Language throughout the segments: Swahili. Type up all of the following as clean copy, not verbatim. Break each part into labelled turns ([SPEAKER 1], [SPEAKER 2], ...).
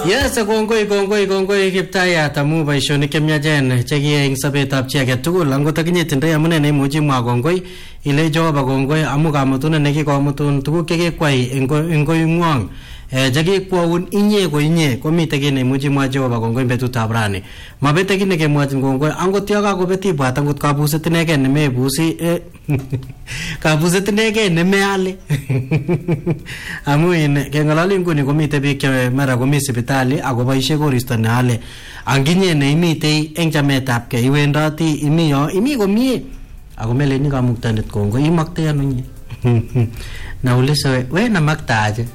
[SPEAKER 1] Yes, kongoi Kiptayat amu boisionik chemyachen chekiyae eng sobetab chi age tugul angot akinye tindoi amune neimuchi mwa kongoi ile Jehova kongoi amu kamutunet nekikomutun tuguk chekikwai eng koingwong chekikwaun inye ko inye komite kit neimuchi mwa Jehova kongoi betutab rani mabete kit nekemwachin kongoi angot yo kakobet ibwat angot kabuset inegei nemebusi kabuset inegei nemeale amu in kengalali nguni komite biik che mara komi sipitali akoboisie koristo neale anginye neimite eng chametabgei iwendoti imi komie akomeleni kamuktanet kongoi imakte ano nye nauliza we namaktaje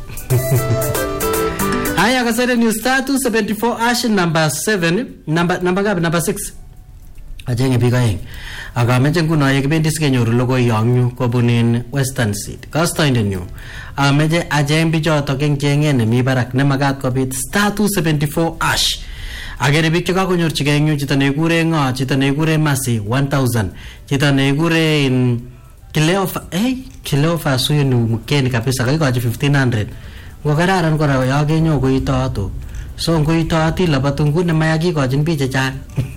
[SPEAKER 1] haya kasere news status 74 ash number 7 number 6 ajenge bigaeng akameche nguno yekibendi sikenyoru logoiyanyu kobunin Western Seed kastoinde nyu ameche ajeng bichoto eng chenget nemi barak nemakat kobit status 74 ash agere biik chekakonyorchigei eng yu chito nekure ngo chito nekure Masi 1000 chito nekure in Kileofa suyo ni mkeni kabisa kakikochi 1500 ngokararan kora yakenyo koitoto so ngoitoti labatungu nemayakikochin biik chechang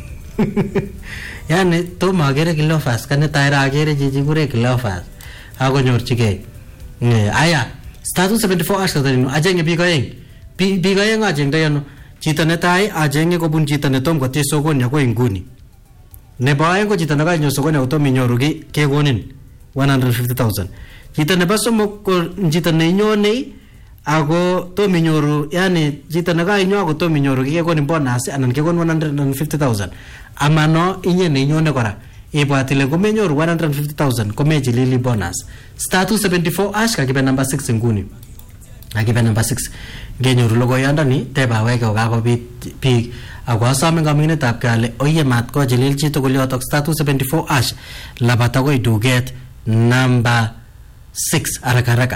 [SPEAKER 1] yani tomo agere Kileofas kane taira agere chichikure Kileofas akonyorchigei aya status 74 ashtatinu ajenge biik aeng ajengda yano chito netai ajenge kobun chito netom kotis sokoni ako inguni nebo aeng ko chito nekanyo sokoni akotom inyoru kekonin 150,000 chito nebo somok ko chito neinyone ako tom inyoru yani chito nekainyo ako tom inyoru kekonin bonus anan kekon 150,000 amano inye neinyone kora ibwat ile komenyoru 150,000 komechilili bonus status 74 ash kakibe number 6 nguni akibe number 6 ngenyoru logoyandani tebaweke kokakobit biik ako asome kamuinetab kale oye mat kochilil chitugul yotok status 74 ash labat akoi duket number 6 haraka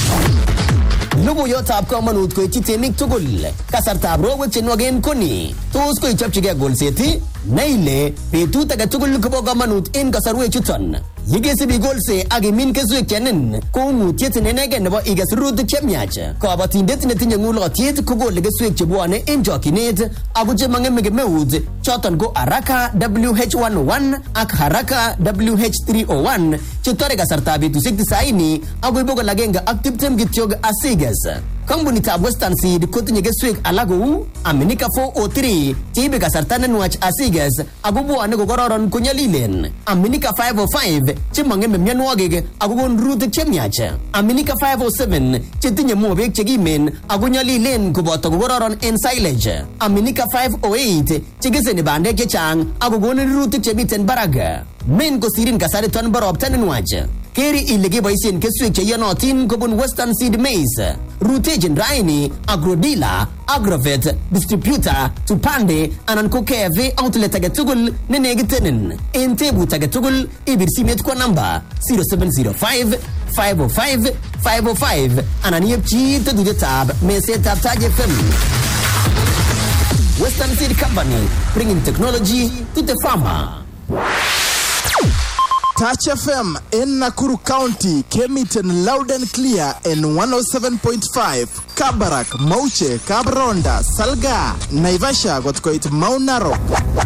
[SPEAKER 2] logoiyotab kamanut koityi temik tugul kasartab robwek chenwogen koni tos koichopchigei golset neile betut age tugul kobo kamanut en kasarwek chuton yigesibi golse ak imin keswek chenin ko ngutiet nenegen nebo iges rurutik chemyach kabatindet netinye ngulotiet kokole keswek chebwane en chokyinet ako chemang'eme kemeut choton ko Haraka WH101 ak Haraka WH301 chetore kasartab betusiek 90 akoi 120 kityok asiges. Kampunitab Western Seed kotinye keswek alak kou Aminika 403 cheibe kasarta nenwach asiges ako bwane kokororon konyalilen, Aminika 505 chemang'eme mionwogik ako kon rurutik chemyach, Aminika 507 chetinye mobek chekimen ako nyalilen koboto kokororon en silage, Aminika 508 chekeseni bandek chechang ako kon rurutik chemiten barak. Men kosirin kasariton bo ropta nenwach. Keri ile keboisien keswek cheyonotin kobun Western Seed Maize. Rutejin raini Agrodila, Agrovet, Distributor, Tupande anan ko KV outlet age tugul nenegitenin. En tebut age tugul ibir simet kwa namba 0705 505 505 anan yepchi tedudetab mesetab Taj FM. Western Seed Company, bringing technology to the farmer.
[SPEAKER 3] Touch FM in Nakuru County came it in loud and clear in 107.5. Kabarak, Mauche, Kabronda, Salga, Naivasha got quite Mount Narok.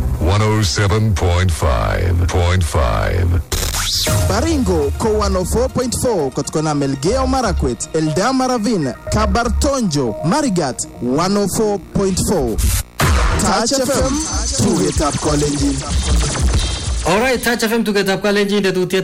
[SPEAKER 4] 107.5.
[SPEAKER 3] Baringo ko 104.4 kotkona Melgeo Marakwet, Eldama Ravine, Kabartonjo, Marigat 104.4. Touch FM to get up college.
[SPEAKER 1] Alright, Touch FM to get up college in the